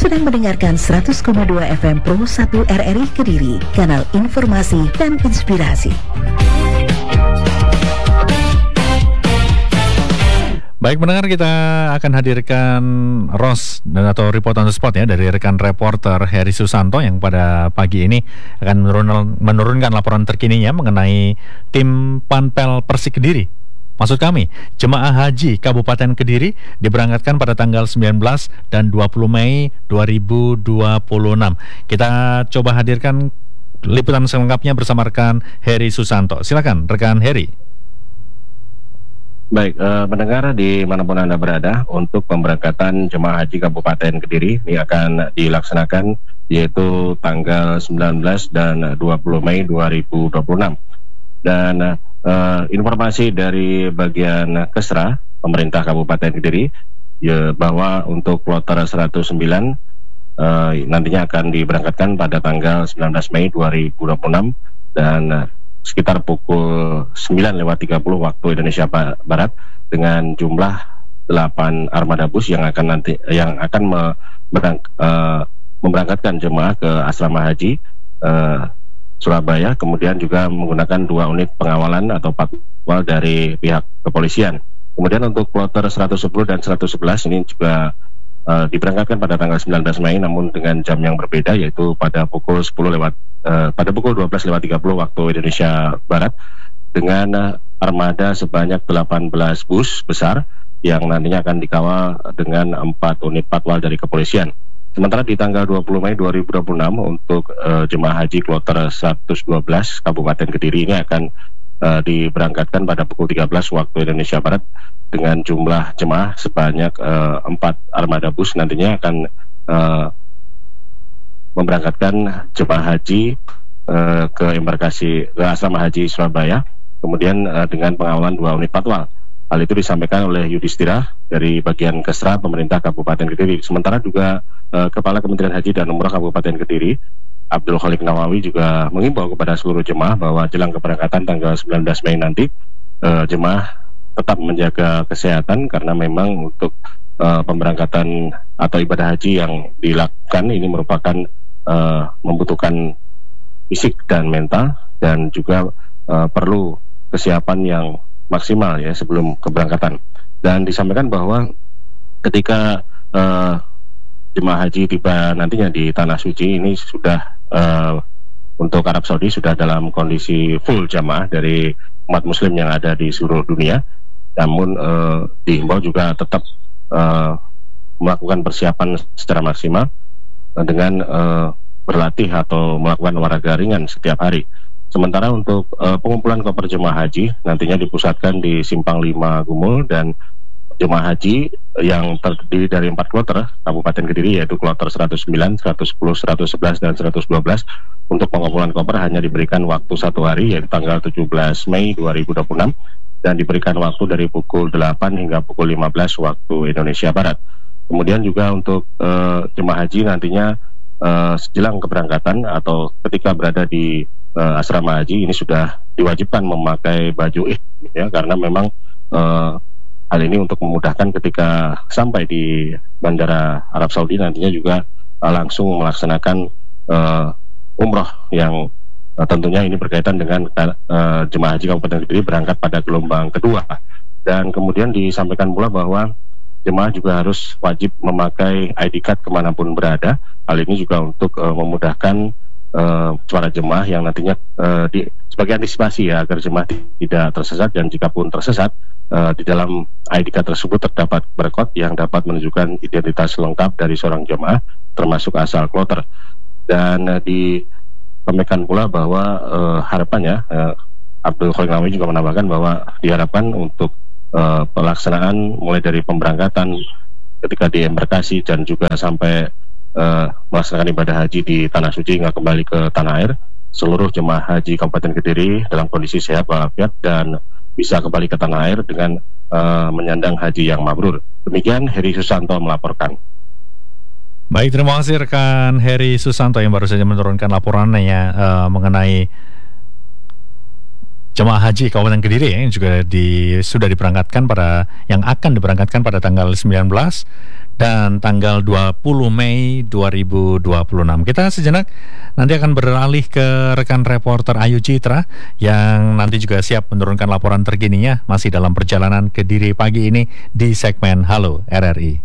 sedang mendengarkan 100,2 FM Pro 1 RRI Kediri, kanal informasi dan inspirasi. Baik pendengar, kita akan hadirkan ROS atau report on the spot ya dari rekan reporter Heri Susanto yang pada pagi ini akan menurunkan laporan terkininya mengenai tim Panpel Persik Kediri. Maksud kami, jemaah haji Kabupaten Kediri diberangkatkan pada tanggal 19 dan 20 Mei 2026. Kita coba hadirkan liputan selengkapnya bersama rekan Heri Susanto. Silakan rekan Heri. Baik, pendengar dimanapun Anda berada, untuk pemberangkatan jemaah haji Kabupaten Kediri ini akan dilaksanakan yaitu tanggal 19 dan 20 Mei 2026. Dan informasi dari bagian Kesra pemerintah Kabupaten Kediri ya, bahwa untuk kloter 109 nantinya akan diberangkatkan pada tanggal 19 Mei 2026 dan sekitar pukul 9.30 waktu Indonesia Barat dengan jumlah 8 armada bus yang akan memberangkatkan jemaah ke asrama haji Surabaya, kemudian juga menggunakan 2 unit pengawalan atau patwal dari pihak kepolisian. Kemudian untuk kloter 110 dan 111 ini juga diberangkatkan pada tanggal 19 Mei namun dengan jam yang berbeda, yaitu pada pukul 12.30 waktu Indonesia Barat dengan armada sebanyak 18 bus besar yang nantinya akan dikawal dengan 4 unit patwal dari kepolisian. Sementara di tanggal 20 Mei 2026 untuk jemaah haji kloter 112 Kabupaten Kediri ini akan diberangkatkan pada pukul 13 waktu Indonesia Barat dengan jumlah jemaah sebanyak 4 armada bus nantinya akan memberangkatkan jemaah haji ke embarkasi ke asrama haji Surabaya, kemudian dengan pengawalan 2 unit patwal. Hal itu disampaikan oleh Yudhistira dari bagian Kesra pemerintah Kabupaten Kediri. Sementara juga Kepala Kementerian Haji dan Umroh Kabupaten Kediri Abdul Khalik Nawawi juga mengimbau kepada seluruh jemaah bahwa jelang keberangkatan tanggal 19 Mei nanti jemaah tetap menjaga kesehatan karena memang untuk pemberangkatan atau ibadah haji yang dilakukan ini merupakan membutuhkan fisik dan mental dan juga perlu kesiapan yang maksimal ya sebelum keberangkatan. Dan disampaikan bahwa ketika jemaah haji tiba nantinya di Tanah Suci ini sudah untuk Arab Saudi sudah dalam kondisi full jamaah dari umat muslim yang ada di seluruh dunia. Namun dihimbau juga tetap melakukan persiapan secara maksimal dengan berlatih atau melakukan olahraga ringan setiap hari. Sementara untuk pengumpulan koper jemaah haji nantinya dipusatkan di Simpang 5 Gumul, dan jemaah haji yang terdiri dari 4 kloter Kabupaten Kediri yaitu kloter 109, 110, 111, dan 112 untuk pengumpulan koper hanya diberikan waktu 1 hari yaitu tanggal 17 Mei 2026 dan diberikan waktu dari pukul 8 hingga pukul 15 waktu Indonesia Barat. Kemudian juga untuk jemaah haji nantinya sejelang keberangkatan atau ketika berada di asrama haji ini sudah diwajibkan memakai baju ihram ya, karena memang hal ini untuk memudahkan ketika sampai di Bandara Arab Saudi nantinya juga langsung melaksanakan umroh yang tentunya ini berkaitan dengan jemaah haji Kabupaten Kediri berangkat pada gelombang kedua. Dan kemudian disampaikan pula bahwa jemaah juga harus wajib memakai ID card kemanapun berada. Hal ini juga untuk memudahkan para jemaah yang nantinya sebagai antisipasi ya agar jemaah tidak tersesat, dan jika pun tersesat di dalam ID card tersebut terdapat barcode yang dapat menunjukkan identitas lengkap dari seorang jemaah termasuk asal kloter. Dan disampaikan pula bahwa harapannya Abdul Khalik Nawawi juga menambahkan bahwa diharapkan untuk pelaksanaan mulai dari pemberangkatan ketika di embarkasi dan juga sampai melaksanakan ibadah haji di Tanah Suci hingga kembali ke tanah air, seluruh jemaah haji Kabupaten Kediri dalam kondisi sehat walafiat dan bisa kembali ke tanah air dengan menyandang haji yang mabrur. Demikian Heri Susanto melaporkan. Baik, terima kasih rekan Heri Susanto yang baru saja menurunkan laporannya mengenai jemaah haji Kabupaten Kediri yang juga sudah diberangkatkan yang akan diberangkatkan pada tanggal 19 dan tanggal 20 Mei 2026. Kita sejenak nanti akan beralih ke rekan reporter Ayu Citra yang nanti juga siap menurunkan laporan terkininya masih dalam perjalanan Kediri pagi ini di segmen Halo RRI.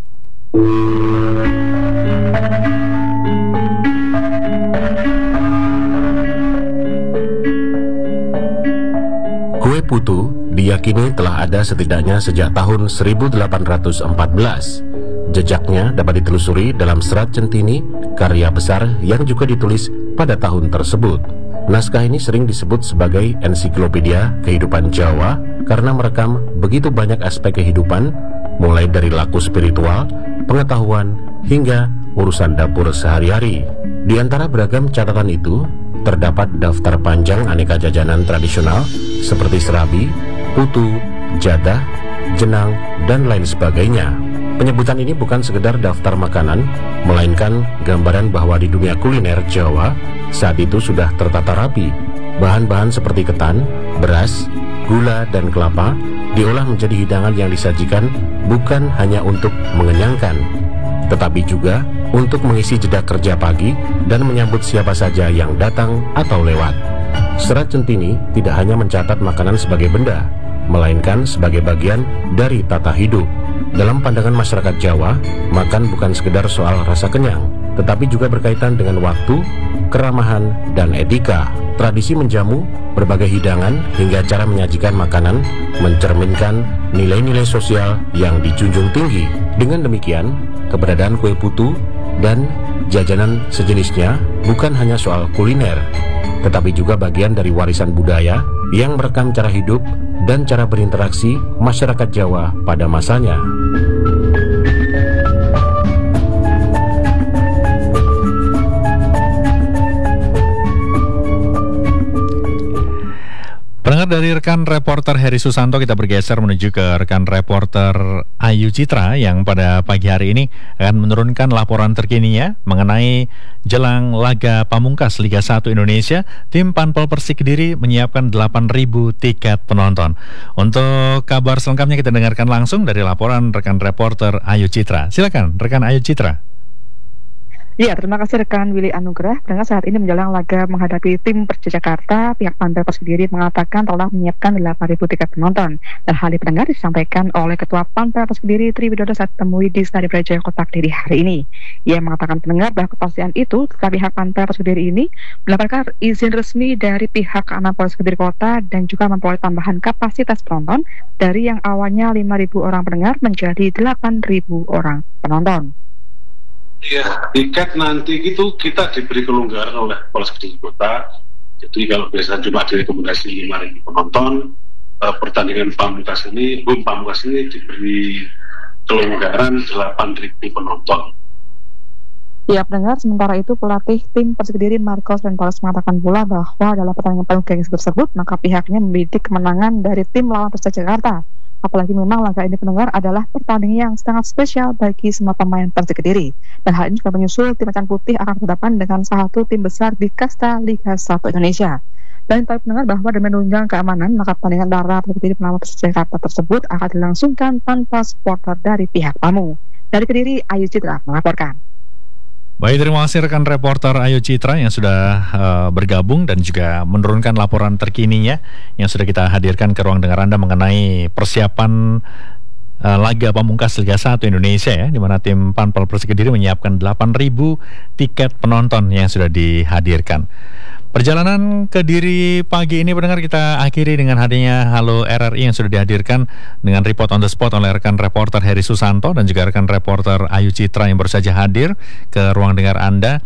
Kue putu diyakini telah ada setidaknya sejak tahun 1814. Jejaknya dapat ditelusuri dalam Serat Centini, karya besar yang juga ditulis pada tahun tersebut. Naskah ini sering disebut sebagai ensiklopedia kehidupan Jawa karena merekam begitu banyak aspek kehidupan, mulai dari laku spiritual, pengetahuan, hingga urusan dapur sehari-hari. Di antara beragam catatan itu, terdapat daftar panjang aneka jajanan tradisional seperti serabi, putu, jadah, jenang, dan lain sebagainya. Penyebutan ini bukan sekedar daftar makanan, melainkan gambaran bahwa di dunia kuliner Jawa saat itu sudah tertata rapi. Bahan-bahan seperti ketan, beras, gula, dan kelapa diolah menjadi hidangan yang disajikan bukan hanya untuk mengenyangkan, tetapi juga untuk mengisi jeda kerja pagi dan menyambut siapa saja yang datang atau lewat. Serat Centini tidak hanya mencatat makanan sebagai benda, melainkan sebagai bagian dari tata hidup. Dalam pandangan masyarakat Jawa, makan bukan sekedar soal rasa kenyang, tetapi juga berkaitan dengan waktu, keramahan, dan etika. Tradisi menjamu, berbagai hidangan, hingga cara menyajikan makanan mencerminkan nilai-nilai sosial yang dijunjung tinggi. Dengan demikian, keberadaan kue putu dan jajanan sejenisnya bukan hanya soal kuliner, tetapi juga bagian dari warisan budaya yang merekam cara hidup dan cara berinteraksi masyarakat Jawa pada masanya. Pendengar, dari rekan reporter Heri Susanto kita bergeser menuju ke rekan reporter Ayu Citra yang pada pagi hari ini akan menurunkan laporan terkininya mengenai jelang laga pamungkas Liga 1 Indonesia. Tim Panpel Persik Kediri menyiapkan 8.000 tiket penonton. Untuk kabar selengkapnya kita dengarkan langsung dari laporan rekan reporter Ayu Citra. Silakan rekan Ayu Citra. Ya, terima kasih rekan Willy Anugrah. Karena saat ini menjelang laga menghadapi tim Persija Jakarta, pihak Panpel Persik Kediri mengatakan telah menyiapkan 8.000 tiket penonton. Dan hal ini pendengar disampaikan oleh Ketua Panpel Persik Kediri Tri Widodo saat ditemui di Stadion Brawijaya Kota Kediri hari ini. Ia mengatakan pendengar bahwa kepastian itu setelah pihak Panpel Persik Kediri ini mendapatkan izin resmi dari pihak keamanan Polres Kediri Kota dan juga memperoleh tambahan kapasitas penonton dari yang awalnya 5.000 orang pendengar menjadi 8.000 orang penonton. Ya, tiket nanti itu kita diberi kelonggaran oleh Polres Kediri Kota. Jadi kalau biasa cuma direkomendasi 5.000 penonton, pertandingan pamungkas ini diberi kelonggaran 8.000 penonton. Ya, pendengar, sementara itu pelatih tim Persik Kediri Marcos Rentoles mengatakan pula bahwa dalam pertandingan paling gengsi tersebut maka pihaknya membidik kemenangan dari tim lawan Persija Jakarta. Apalagi memang laga ini pendengar adalah pertandingan yang sangat spesial bagi semua pemain Persik Kediri. Dan hal ini juga menyusul tim Macan Putih akan berhadapan dengan salah satu tim besar di kasta Liga 1 Indonesia. Dan tahu pendengar bahwa demi menunjang keamanan, maka pertandingan antara Persik Kediri melawan Persija Jakarta tersebut akan dilangsungkan tanpa supporter dari pihak tamu. Dari Kediri, Ayu Citra melaporkan. Baik, terima kasih rekan reporter Ayu Citra yang sudah bergabung dan juga menurunkan laporan terkininya yang sudah kita hadirkan ke ruang dengar Anda mengenai persiapan laga pamungkas Liga 1 Indonesia ya, di mana tim Panpel Persik Kediri menyiapkan 8.000 tiket penonton yang sudah dihadirkan. Perjalanan Kediri pagi ini pendengar kita akhiri dengan hadirnya Halo RRI yang sudah dihadirkan dengan report on the spot oleh rekan reporter Heri Susanto dan juga rekan reporter Ayu Citra yang baru saja hadir ke ruang dengar Anda.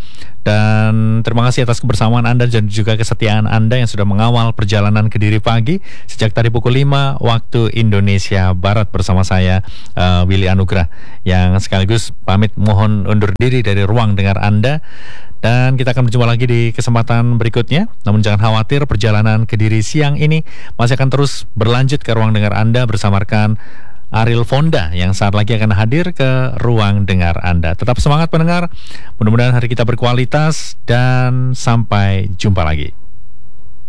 Dan terima kasih atas kebersamaan Anda dan juga kesetiaan Anda yang sudah mengawal perjalanan Kediri pagi sejak tadi pukul 5 waktu Indonesia Barat bersama saya Willy Anugrah yang sekaligus pamit mohon undur diri dari ruang dengar Anda. Dan kita akan berjumpa lagi di kesempatan berikutnya. Namun jangan khawatir, perjalanan Kediri siang ini masih akan terus berlanjut ke ruang dengar Anda bersama rekan Ariel Fonda yang saat lagi akan hadir ke ruang dengar Anda. Tetap semangat pendengar, mudah-mudahan hari kita berkualitas dan sampai jumpa lagi.